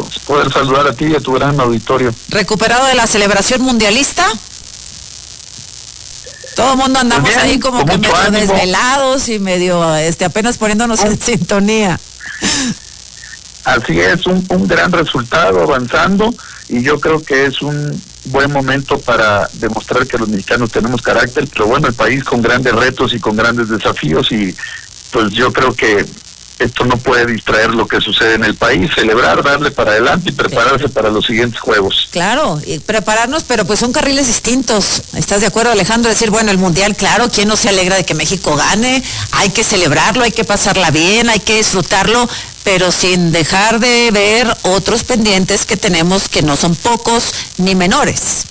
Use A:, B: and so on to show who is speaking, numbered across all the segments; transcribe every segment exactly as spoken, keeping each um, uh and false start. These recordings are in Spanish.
A: gusto poder saludar a ti y a tu gran auditorio.
B: ¿Recuperado de la celebración mundialista? Todo el mundo andamos bien, ahí como que medio ánimo. Desvelados y medio este apenas poniéndonos en sintonía.
A: Así es, un, un gran resultado avanzando, y yo creo que es un buen momento para demostrar que los mexicanos tenemos carácter, pero bueno, el país con grandes retos y con grandes desafíos, y pues yo creo que esto no puede distraer lo que sucede en el país, celebrar, darle para adelante y prepararse para los siguientes juegos.
B: Claro, y prepararnos, pero pues son carriles distintos. ¿Estás de acuerdo, Alejandro? Decir, bueno, el Mundial, claro, ¿quién no se alegra de que México gane? Hay que celebrarlo, hay que pasarla bien, hay que disfrutarlo, pero sin dejar de ver otros pendientes que tenemos, que no son pocos ni menores.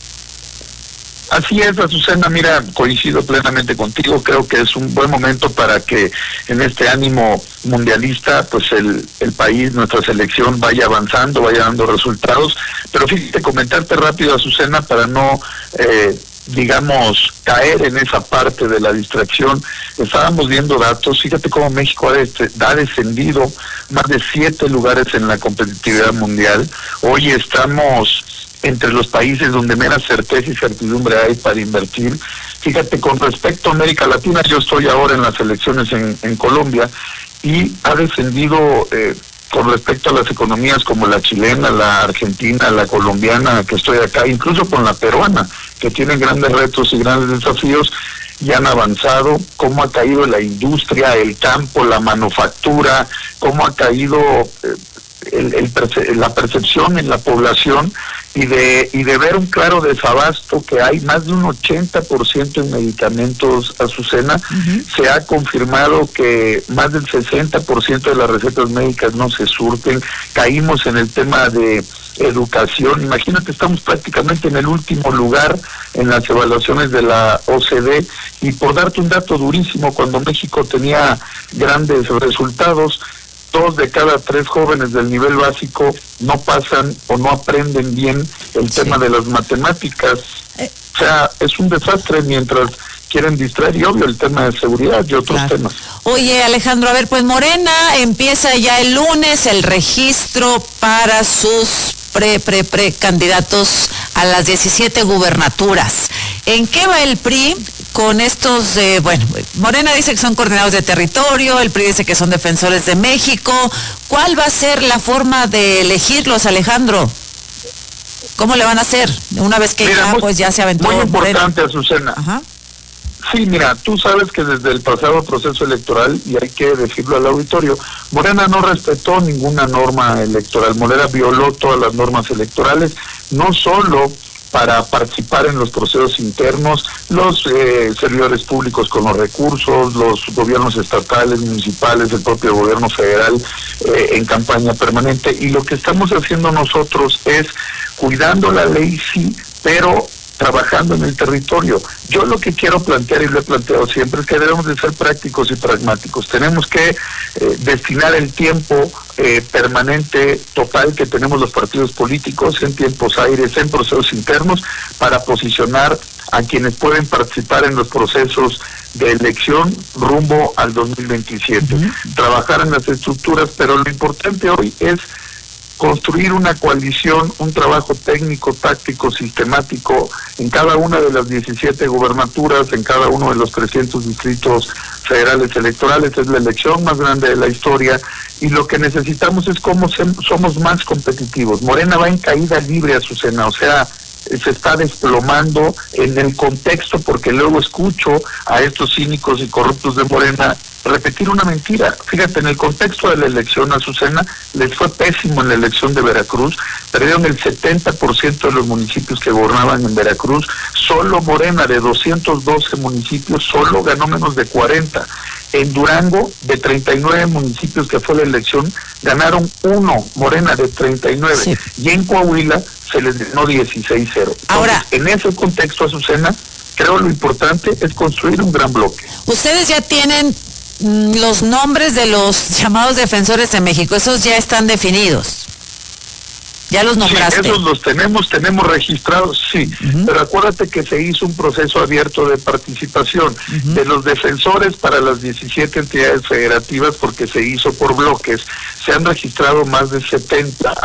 A: Así es, Azucena, mira, coincido plenamente contigo, creo que es un buen momento para que en este ánimo mundialista, pues el, el país, nuestra selección vaya avanzando, vaya dando resultados, pero fíjate, comentarte rápido, Azucena, para no, eh, digamos, caer en esa parte de la distracción. Estábamos viendo datos, fíjate cómo México ha, des- ha descendido más de siete lugares en la competitividad mundial. Hoy estamos entre los países donde menos certeza y certidumbre hay para invertir. Fíjate, con respecto a América Latina, yo estoy ahora en las elecciones en, en Colombia, y ha descendido eh, con respecto a las economías como la chilena, la argentina, la colombiana, que estoy acá, incluso con la peruana, que tienen grandes retos y grandes desafíos, y han avanzado, cómo ha caído la industria, el campo, la manufactura, cómo ha caído eh, el, el perce- la percepción en la población, y de y de ver un claro desabasto, que hay más de un ochenta por ciento en medicamentos, Azucena. Uh-huh. Se ha confirmado que más del sesenta por ciento de las recetas médicas no se surten. Caímos en el tema de educación. Imagínate, estamos prácticamente en el último lugar en las evaluaciones de la O C D, y por darte un dato durísimo, cuando México tenía grandes resultados, dos de cada tres jóvenes del nivel básico no pasan o no aprenden bien el sí. tema de las matemáticas. Eh. O sea, es un desastre, mientras quieren distraer, y obvio el tema de seguridad y otros claro. temas.
B: Oye, Alejandro, a ver, pues Morena empieza ya el lunes el registro para sus pre, pre, pre candidatos a las diecisiete gubernaturas. ¿En qué va el P R I con estos, eh, bueno, Morena dice que son coordinados de territorio, el P R I dice que son defensores de México? ¿Cuál va a ser la forma de elegirlos, Alejandro? ¿Cómo le van a hacer? Una vez que mira, ya, muy, pues ya se aventó
A: muy importante,
B: Morena.
A: Azucena.
B: Ajá.
A: Sí, mira, tú sabes que desde el pasado proceso electoral, y hay que decirlo al auditorio, Morena no respetó ninguna norma electoral. Morena violó todas las normas electorales, no solo para participar en los procesos internos, los eh, servidores públicos con los recursos, los gobiernos estatales, municipales, el propio gobierno federal eh, en campaña permanente, y lo que estamos haciendo nosotros es cuidando la ley, sí, pero trabajando en el territorio. Yo lo que quiero plantear, y lo he planteado siempre, es que debemos de ser prácticos y pragmáticos. Tenemos que eh, destinar el tiempo eh, permanente, total, que tenemos los partidos políticos en tiempos aires, en procesos internos, para posicionar a quienes pueden participar en los procesos de elección rumbo al dos mil veintisiete. Uh-huh. Trabajar en las estructuras, pero lo importante hoy es construir una coalición, un trabajo técnico, táctico, sistemático en cada una de las diecisiete gubernaturas, en cada uno de los trescientos distritos federales electorales. Es la elección más grande de la historia, y lo que necesitamos es cómo se, somos más competitivos. Morena va en caída libre, Azucena, o sea, se está desplomando en el contexto, porque luego escucho a estos cínicos y corruptos de Morena repetir una mentira. Fíjate, en el contexto de la elección, Azucena, les fue pésimo en la elección de Veracruz, perdieron el setenta por ciento de los municipios que gobernaban en Veracruz. Solo Morena, de doscientos doce municipios, solo ganó menos de cuarenta. En Durango, de treinta y nueve municipios que fue la elección, ganaron uno, Morena, de treinta y nueve. Sí. Y en Coahuila se les ganó dieciséis cero.
B: Ahora,
A: en ese contexto, Azucena, creo lo importante es construir un gran bloque.
B: Ustedes ya tienen mm, los nombres de los llamados defensores de México, esos ya están definidos. Ya los nombraste.
A: Sí, esos los tenemos, tenemos registrados, sí, uh-huh. Pero acuérdate que se hizo un proceso abierto de participación uh-huh. de los defensores para las diecisiete entidades federativas, porque se hizo por bloques. Se han registrado más de setenta